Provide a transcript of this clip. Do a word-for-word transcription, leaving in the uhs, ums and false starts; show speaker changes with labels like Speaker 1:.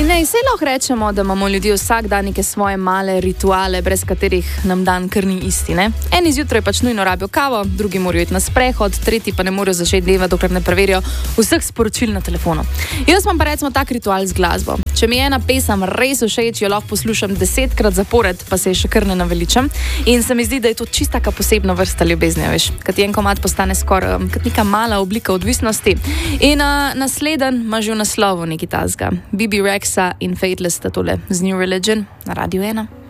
Speaker 1: In ne, vse lahko rečemo, da imamo ljudje vsak dan neke svoje male rituale, brez katerih nam dan kar ni isti. Ne? Eni zjutraj pač nujno rabijo kavo, drugi morajo iti na sprehod, tretji pa ne morejo začeti dneva, dokler ne preverijo vseh sporočil na telefonu. Jaz imam pa recimo tak ritual z glasbo. Če mi je ena pesem res všeč, jo lahko poslušam desetkrat zapored, pa se je še kar ne naveličam. In se mi zdi, da je to čista posebna vrsta ljubezni, veš, kad en komad postane skoraj um, kot neka mala oblika odvisnosti. In uh, nasleden ima že v naslovu neki tazga. Bibi Rexa in Fateless sta tole z New Religion na Radio ena.